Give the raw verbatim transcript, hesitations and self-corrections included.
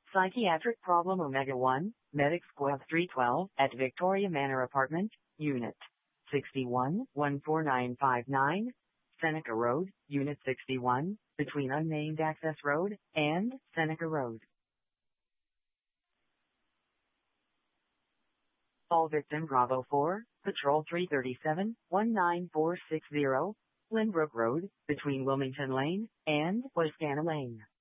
Psychiatric problem Omega one, Medic Squad three twelve at Victoria Manor Apartment, Unit sixty-one, one four nine five nine, Seneca Road, Unit sixty-one, between Unnamed Access Road and Seneca Road. Call victim Bravo four, Patrol three thirty-seven, one nine four six zero, Lynbrook Road, between Wilmington Lane and Wascana Lane.